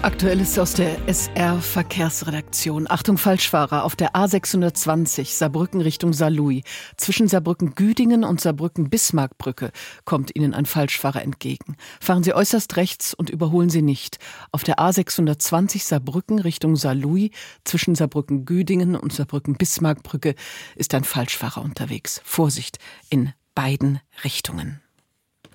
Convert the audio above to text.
Aktuelles aus der SR-Verkehrsredaktion. Achtung, Falschfahrer auf der A620 Saarbrücken Richtung Saarlouis. Zwischen Saarbrücken-Güdingen und Saarbrücken-Bismarckbrücke kommt Ihnen ein Falschfahrer entgegen. Fahren Sie äußerst rechts und überholen Sie nicht. Auf der A620 Saarbrücken Richtung Saarlouis zwischen Saarbrücken-Güdingen und Saarbrücken-Bismarckbrücke ist ein Falschfahrer unterwegs. Vorsicht in beiden Richtungen.